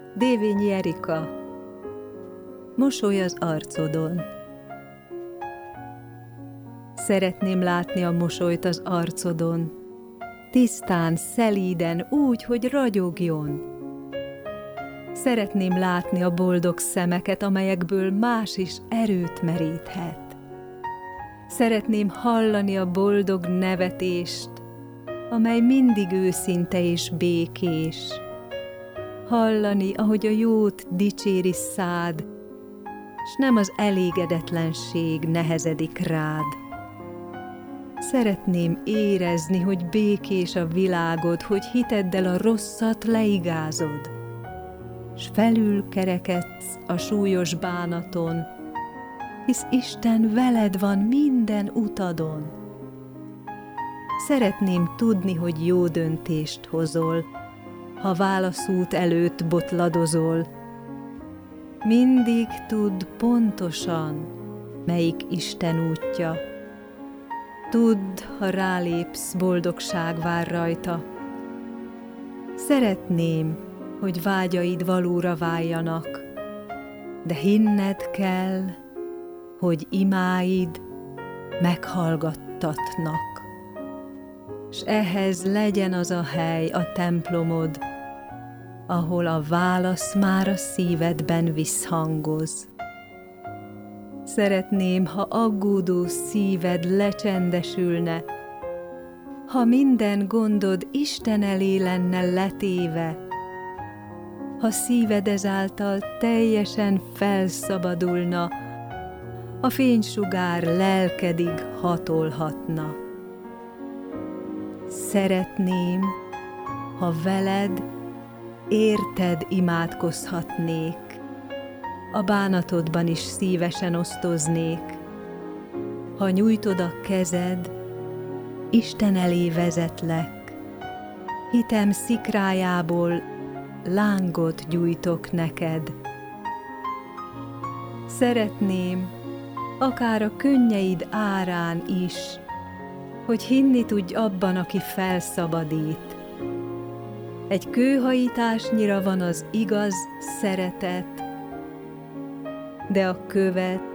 Dévényi Erika. Mosoly az arcodon. Szeretném látni a mosolyt az arcodon, tisztán, szelíden, úgy, hogy ragyogjon. Szeretném látni a boldog szemeket, amelyekből más is erőt meríthet. Szeretném hallani a boldog nevetést, amely mindig őszinte és békés. Hallani, ahogy a jót dicséri szád, s nem az elégedetlenség nehezedik rád. Szeretném érezni, hogy békés a világod, hogy hiteddel a rosszat leigázod, s felülkerekedsz a súlyos bánaton, hisz Isten veled van minden utadon. Szeretném tudni, hogy jó döntést hozol, ha válaszút előtt botladozol. Mindig tudd pontosan, melyik Isten útja. Tudd, ha rálépsz, boldogság vár rajta. Szeretném, hogy vágyaid valóra váljanak, de hinned kell, hogy imáid meghallgattatnak. S ehhez legyen az a hely, a templomod, ahol a válasz már a szívedben visszhangoz. Szeretném, ha aggódó szíved lecsendesülne, ha minden gondod Isten elé lenne letéve, ha szíved ezáltal teljesen felszabadulna, a fénysugár lelkedig hatolhatna. Szeretném, ha veled, érted imádkozhatnék, a bánatodban is szívesen osztoznék. Ha nyújtod a kezed, Isten elé vezetlek, hitem szikrájából lángot gyújtok neked. Szeretném, akár a könnyeid árán is, hogy hinni tudj abban, aki felszabadít. Egy kőhajításnyira van az igaz szeretet, de a követ